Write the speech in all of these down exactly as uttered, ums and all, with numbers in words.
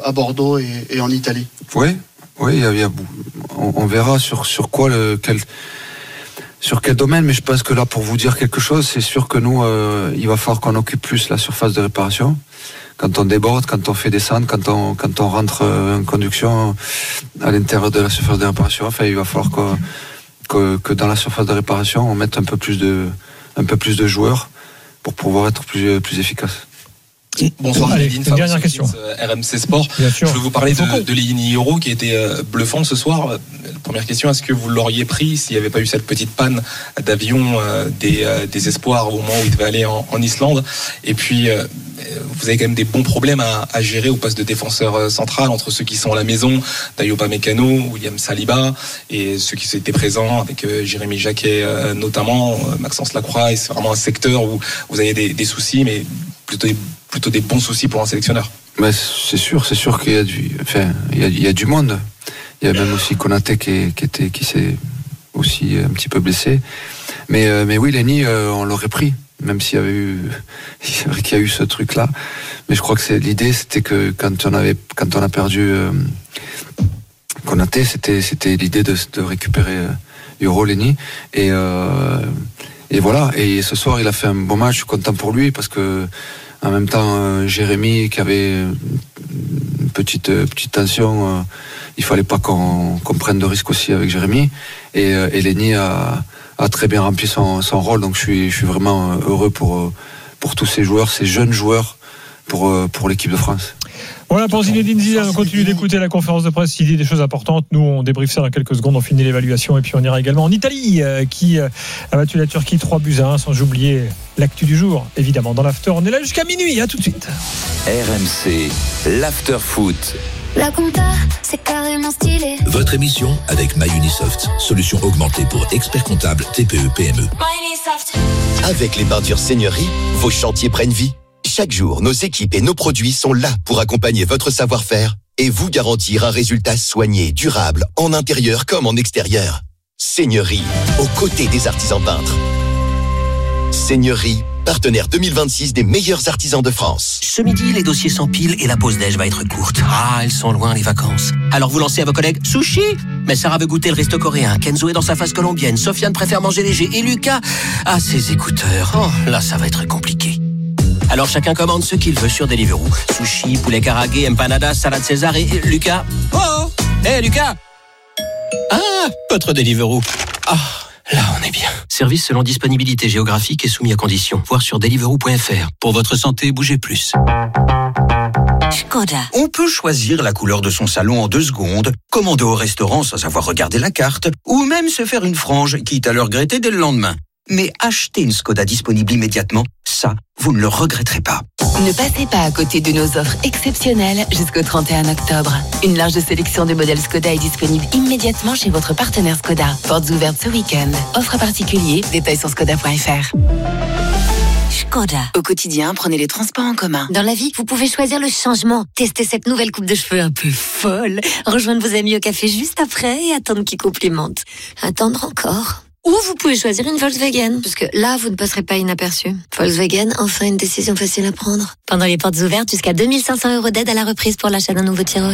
à Bordeaux et, et en Italie. Oui, oui, il y a, il y a, on, on verra sur sur quoi le quel sur quel domaine, mais je pense que là, pour vous dire quelque chose, c'est sûr que nous, euh, il va falloir qu'on occupe plus la surface de réparation. Quand on déborde, quand on fait descendre, quand on quand on rentre en conduction à l'intérieur de la surface de réparation, enfin, il va falloir que que, que dans la surface de réparation, on mette un peu plus de un peu plus de joueurs pour pouvoir être plus plus efficace. Bonsoir, Allez, Kevin, une dernière question. R M C Sport. Bien sûr. Je veux vous parler de, de Lenny Yoro qui était euh, bluffant ce soir. La première question, est-ce que vous l'auriez pris s'il n'y avait pas eu cette petite panne d'avion euh, des, euh, des espoirs au moment où il devait aller en, en Islande? Et puis, euh, vous avez quand même des bons problèmes à, à gérer au poste de défenseur central entre ceux qui sont à la maison, Dayo Upamecano, William Saliba, et ceux qui étaient présents avec euh, Jérémy Jacquet euh, notamment, euh, Maxence Lacroix. Et c'est vraiment un secteur où vous avez des, des soucis, mais plutôt des, plutôt des bons soucis pour un sélectionneur. Mais c'est sûr, c'est sûr qu'il y a du, enfin, il y a, il y a du monde. Il y a même aussi Konaté qui, qui était, qui s'est aussi un petit peu blessé. Mais, euh, mais oui, Lenny, euh, on l'aurait pris, même s'il y avait eu, c'est vrai qu'il y a eu ce truc-là. Mais je crois que c'est l'idée, c'était que quand on avait, quand on a perdu euh, Konaté, c'était, c'était l'idée de, de récupérer euh, Yoro, Lenny, et euh, et voilà. Et ce soir, il a fait un bon match. Je suis content pour lui parce que en même temps, euh, Jérémy qui avait une petite euh, petite tension, euh, il fallait pas qu'on, qu'on prenne de risques aussi avec Jérémy. Et, euh, et Lenny a, a très bien rempli son, son rôle. Donc je suis je suis vraiment heureux pour pour tous ces joueurs, ces jeunes joueurs, pour pour l'équipe de France. Voilà pour Zinedine Zidane. On continue d'écouter la conférence de presse. Il dit des choses importantes. Nous, on débriefe ça dans quelques secondes. On finit l'évaluation et puis on ira également en Italie, euh, qui euh, a battu la Turquie trois buts à un. Sans oublier l'actu du jour, évidemment. Dans l'after, on est là jusqu'à minuit. À tout de suite. R M C, l'after foot. La compta, c'est carrément stylé. Votre émission avec MyUnisoft, solution augmentée pour experts comptables T P E P M E. MyUnisoft. Avec les peintures Seigneurie, vos chantiers prennent vie. Chaque jour, nos équipes et nos produits sont là pour accompagner votre savoir-faire et vous garantir un résultat soigné, durable, en intérieur comme en extérieur. Seigneurie, aux côtés des artisans peintres. Seigneurie, partenaire deux mille vingt-six des meilleurs artisans de France. Ce midi, les dossiers s'empilent et la pause déj va être courte. Ah, elles sont loin les vacances. Alors vous lancez à vos collègues sushi. Mais Sarah veut goûter le resto coréen. Kenzo est dans sa phase colombienne. Sofiane préfère manger léger. Et Lucas a ses écouteurs. Oh, là, ça va être compliqué. Alors chacun commande ce qu'il veut sur Deliveroo. Sushi, poulet karagué, empanadas, salade César et, et Lucas. Oh, oh hé hey, Lucas. Ah, votre Deliveroo. Ah, là on est bien. Service selon disponibilité géographique et soumis à conditions. Voir sur deliveroo point f r. Pour votre santé, bougez plus. Skoda. On peut choisir la couleur de son salon en deux secondes, commander au restaurant sans avoir regardé la carte, ou même se faire une frange, quitte à le regretter dès le lendemain. Mais acheter une Skoda disponible immédiatement, ça, vous ne le regretterez pas. Ne passez pas à côté de nos offres exceptionnelles jusqu'au trente et un octobre. Une large sélection de modèles Skoda est disponible immédiatement chez votre partenaire Skoda. Portes ouvertes ce week-end. Offre à particulier, détails sur skoda point f r. Skoda. Au quotidien, prenez les transports en commun. Dans la vie, vous pouvez choisir le changement. Testez cette nouvelle coupe de cheveux un peu folle. Rejoindre vos amis au café juste après et attendre qu'ils complimentent. Attendre encore. Ou vous pouvez choisir une Volkswagen, parce que là, vous ne passerez pas inaperçu. Volkswagen, enfin une décision facile à prendre. Pendant les portes ouvertes, jusqu'à deux mille cinq cents euros d'aide à la reprise pour l'achat d'un nouveau T-Roc.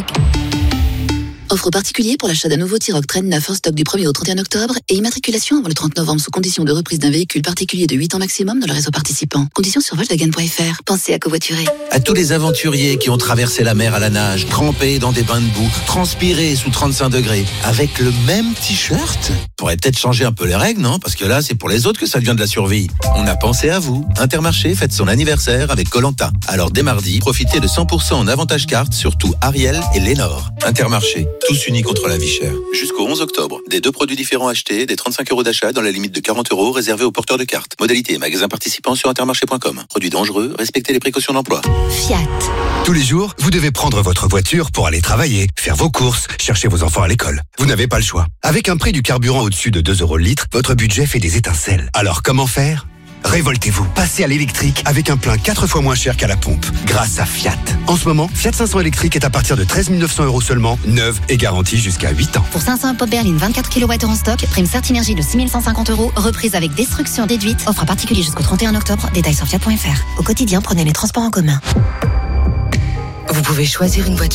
Offre particulier pour l'achat d'un nouveau T-Roc Traîne neuf en stock du premier au trente et un octobre et immatriculation avant le trente novembre sous condition de reprise d'un véhicule particulier de huit ans maximum dans le réseau participant. Conditions sur volkswagen point f r. Pensez à covoiturer. À tous les aventuriers qui ont traversé la mer à la nage, trempés dans des bains de boue, transpirés sous trente-cinq degrés, avec le même t-shirt, pourrait peut-être changer un peu les règles, non? Parce que là, c'est pour les autres que ça devient de la survie. On a pensé à vous. Intermarché fête son anniversaire avec Koh-Lanta. Alors dès mardi, profitez de cent pour cent en avantage carte sur tout Ariel et Lénore. Intermarché, tous unis contre la vie chère. Jusqu'au onze octobre, des deux produits différents achetés, des trente-cinq euros d'achat dans la limite de quarante euros réservés aux porteurs de cartes. Modalité et magasins participants sur intermarché point com. Produits dangereux, respectez les précautions d'emploi. Fiat. Tous les jours, vous devez prendre votre voiture pour aller travailler, faire vos courses, chercher vos enfants à l'école. Vous n'avez pas le choix. Avec un prix du carburant au-dessus de deux euros le litre, votre budget fait des étincelles. Alors comment faire ? Révoltez-vous, passez à l'électrique avec un plein quatre fois moins cher qu'à la pompe, grâce à Fiat. En ce moment, Fiat cinq cents électrique est à partir de treize mille neuf cents euros seulement, neuve et garantie jusqu'à huit ans. Pour cinq cents pop berline vingt-quatre kilowattheures en stock, prime Certinergie de six mille cent cinquante euros, reprise avec destruction déduite, offre à particulier jusqu'au trente et un octobre, détails sur fiat point f r. Au quotidien, prenez les transports en commun. Vous pouvez choisir une voiture